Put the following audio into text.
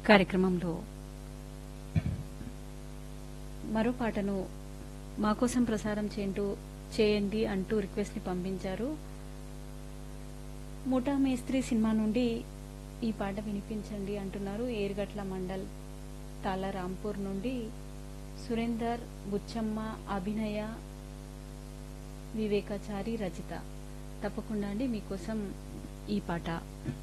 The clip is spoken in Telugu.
కార్యక్రమంలో మరో పాటను మా కోసం ప్రసారం చేయండి అంటూ రిక్వెస్ట్ ని పంపించారు. ముఠా మేస్త్రి సినిమా నుండి ఈ పాట వినిపించండి అంటున్నారు. ఏరుగట్ల మండల్ తాలా రాంపూర్ నుండి సురేందర్, బుచ్చమ్మ, అభినయ, వివేకాచారి, రజిత. తప్పకుండా అండి మీకోసం ఈ పాట.